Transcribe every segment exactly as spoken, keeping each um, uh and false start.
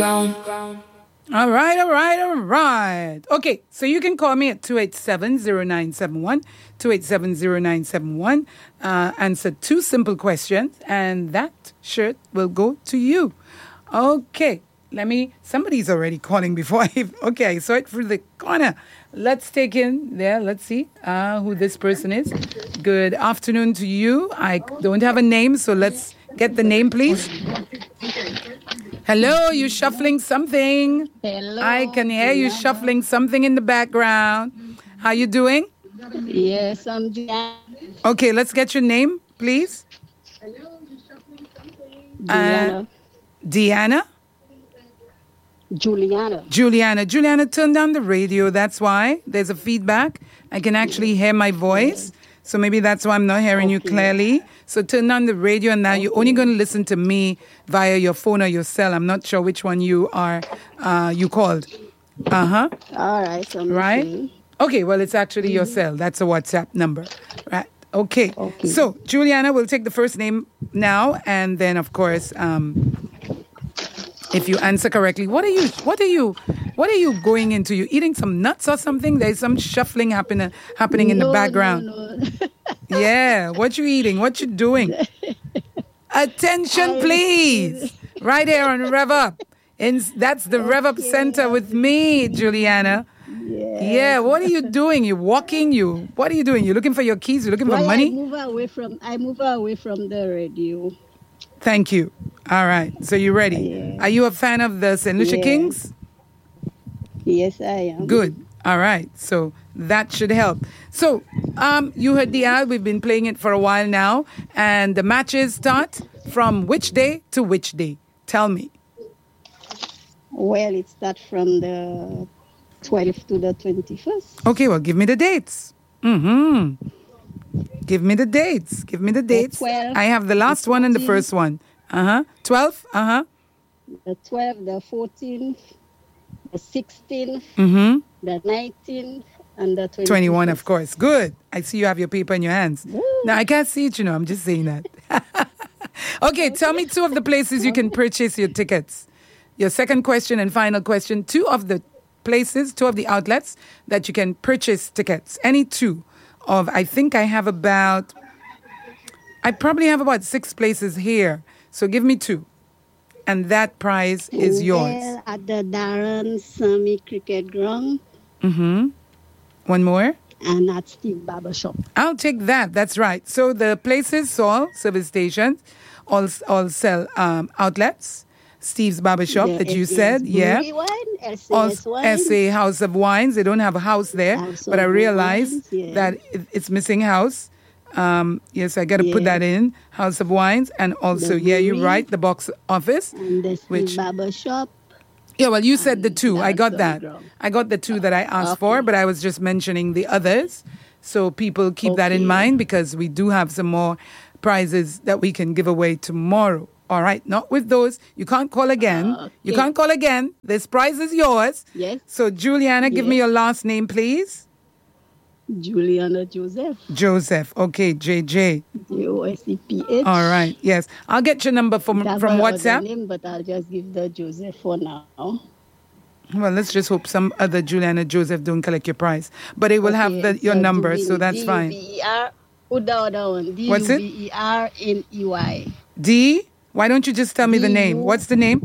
All right, all right, all right. Okay, so you can call me at two eight seven, zero nine seven one, two eight seven, zero nine seven one. Uh, answer two simple questions, and that shirt will go to you. Okay, let me, somebody's already calling before I, okay, I saw it through the corner. Let's take in there, let's see uh, who this person is. Good afternoon to you. I don't have a name, so let's get the name, please. Hello, you shuffling something. Hello. I can hear you shuffling something in the background. How you doing? Yes, I'm Juliana. Okay, let's get your name, please. Hello, you shuffling something? Uh, Deanna? Juliana. Juliana. Juliana, turn down the radio. That's why there's a feedback. I can actually hear my voice. So maybe that's why I'm not hearing okay. you clearly. So turn on the radio, and now okay. you're only going to listen to me via your phone or your cell. I'm not sure which one you are, uh, you called. Uh-huh. All right. So right? Listening. Okay, well, it's actually mm-hmm. your cell. That's a WhatsApp number. Right. Okay. okay. So, Juliana, we'll take the first name now, and then, of course, um, if you answer correctly, what are you, what are you, what are you going into? You eating some nuts or something? There's some shuffling happening, happening in no, the background. No, no. Yeah, what you eating? What you doing? Attention, please. Right here on Rev Up. And that's the okay. Rev Up Center with me, Juliana. Yes. Yeah, what are you doing? You walking? You what are you doing? You looking for your keys? You looking well, for money? I move away from I move away from the radio. Thank you. All right. So you ready? Yeah. Are you a fan of the Saint Lucia yeah. Kings? Yes, I am. Good. All right. So that should help. So um, you heard the ad. We've been playing it for a while now. And the matches start from which day to which day? Tell me. Well, it starts from the twelfth to the twenty-first. Okay. Well, give me the dates. Mm-hmm. Give me the dates. Give me the dates. The twelfth, I have the last the one and the first one. Uh-huh. twelve? Uh-huh. The twelfth, the fourteenth, the sixteenth, mm-hmm. the nineteenth, and the twenty-first. twenty-one, of course. Good. I see you have your paper in your hands. Woo. Now, I can't see it, you know. I'm just saying that. Okay, tell me two of the places you can purchase your tickets. Your second question and final question. Two of the places, two of the outlets that you can purchase tickets. Any two of, I think I have about, I probably have about six places here. So give me two. And that prize is yours. Well, at the Darren Sammy Cricket Ground. Mm-hmm. One more? And at Steve Barber Shop. I'll take that. That's right. So the places, all service stations, all, all sell um, outlets. Steve's Barber Shop the that you S A said, yeah. Wine, S A S Also, Wine. S A House of Wines. They don't have a house there, House but I realize Wines, yeah. that it, it's missing house. Um, yes, I got to yeah. put that in. House of Wines, and also, the yeah, you're brewery, right, the box office. And the Steve which, Barber Shop. Yeah, well, you said the two. I got that. Ground. I got the two that I asked okay. for, but I was just mentioning the others. So people keep okay. that in mind because we do have some more prizes that we can give away tomorrow. All right, not with those. You can't call again. Uh, okay. You can't call again. This prize is yours. Yes. So, Juliana, give yes. me your last name, please. Juliana Joseph. Joseph. Okay, J J. J O S E P H. All right, yes. I'll get your number from, That's from my WhatsApp. other name, but I'll just give the Joseph for now. Well, let's just hope some other Juliana Joseph don't collect your prize. But it will okay, have the, your so number, D- so that's D- fine. D E R, who the other one? D What's U it? B E R N E Y. D? Why don't you just tell me the name? What's the name?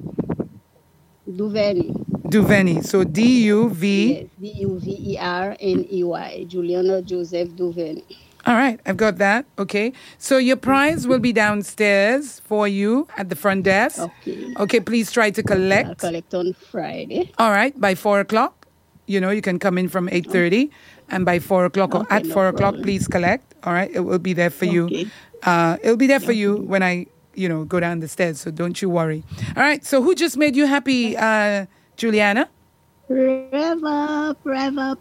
Duveni. Duveni. So D U V. Yes, D U V E R N E Y. Juliana Joseph Duveni. All right, I've got that. Okay. So your prize will be downstairs for you at the front desk. Okay. Okay, please try to collect. I'll collect on Friday. All right, by four o'clock. You know, you can come in from eight thirty. And by four o'clock or Okay, at no four o'clock, problem. please collect. All right, it will be there for you. Okay. Uh, it'll be there for you when I, you know, go down the stairs. So don't you worry. All right, so who just made you happy, uh, Juliana? Rev up, rev up.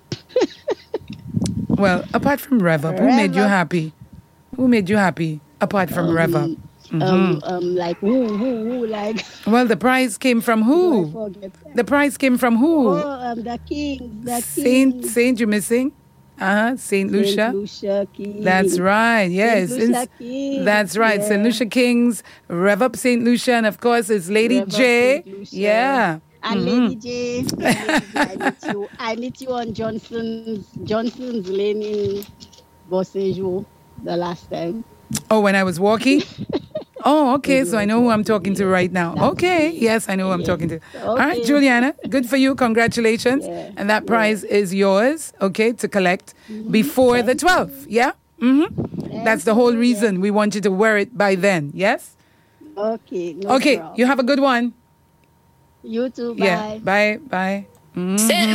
Well, apart from Rev Up, who Rev made you Up. happy? Who made you happy apart from Rev Up? Um, Mhm. um, um, like who, who, who, like. Well, the prize came from I who? forget that. The prize came from who? Oh, um, the king, the Saint, king. Saint, you missing? Uh-huh. Saint Lucia. Saint Lucia King. That's right. Yes. Saint Lucia It's- King. That's right. Yeah. Saint Lucia Kings, Rev Up Saint Lucia, and of course it's Lady Rev Up J. Saint Lucia. Yeah. And Mhm. Lady J. And Lady J, I met you. I met you on Johnson's Johnson's Lane in Bossejo the last time. Oh, when I was walking? Oh, okay. So I know who I'm talking to right now. That's Okay. me. Yes, I know who I'm Yes. talking to. All right, Okay. Juliana. Good for you. Congratulations. Yeah. And that prize is yours, okay, to collect before the Thank you. twelfth. Yeah? Mm-hmm. That's the whole you. reason we want you to wear it by then. Yes? Okay. No Okay. problem. You have a good one. You too. Bye. Yeah. Bye. Bye. Mhm. Saint